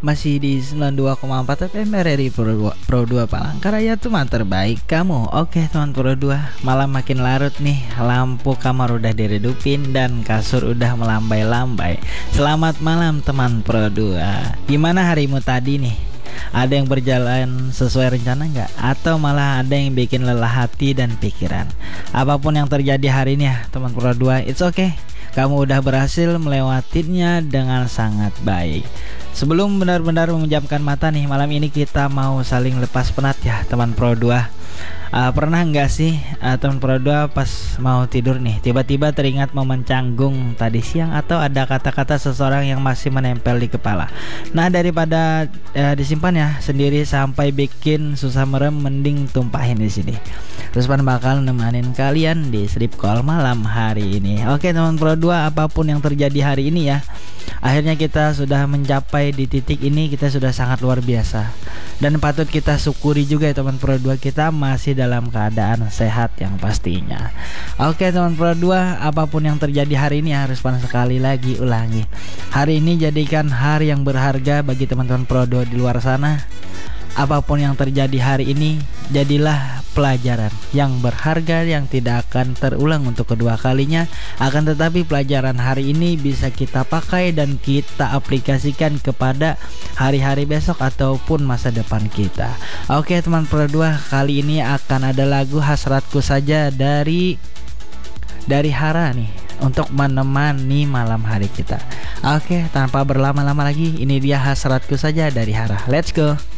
Masih di 92,4 FM RRI Pro 2 Palangkaraya, teman terbaik kamu. Oke teman Pro 2, malam makin larut nih. Lampu kamar udah diredupin dan kasur udah melambai-lambai. Selamat malam teman Pro 2. Gimana harimu tadi nih? Ada yang berjalan sesuai rencana nggak? Atau malah ada yang bikin lelah hati dan pikiran? Apapun yang terjadi hari ini ya teman Pro 2, it's okay. Kamu udah berhasil melewatinya dengan sangat baik. Sebelum benar-benar memejamkan mata nih, malam ini kita mau saling lepas penat ya teman Pro 2. Pernah nggak sih teman Pro 2 pas mau tidur nih tiba-tiba teringat momen canggung tadi siang, atau ada kata-kata seseorang yang masih menempel di kepala. Nah, daripada disimpan ya sendiri sampai bikin susah merem, mending tumpahin di sini. Ruspan bakal nemenin kalian di Sleep Call malam hari ini. Oke teman Pro 2, apapun yang terjadi hari ini ya, akhirnya kita sudah mencapai di titik ini. Kita sudah sangat luar biasa dan patut kita syukuri juga ya teman Pro 2, kita masih dalam keadaan sehat yang pastinya. Oke teman Pro 2, apapun yang terjadi hari ini harus sekali lagi ulangi. Hari ini jadikan hari yang berharga bagi teman-teman Pro 2 di luar sana. Apapun yang terjadi hari ini jadilah pelajaran yang berharga yang tidak akan terulang untuk kedua kalinya. Akan tetapi pelajaran hari ini bisa kita pakai dan kita aplikasikan kepada hari-hari besok ataupun masa depan kita. Oke teman Pro 2, kali ini akan ada lagu Hasratku Saja dari Hara nih untuk menemani malam hari kita. Oke, tanpa berlama-lama lagi, ini dia Hasratku Saja dari Hara. Let's go.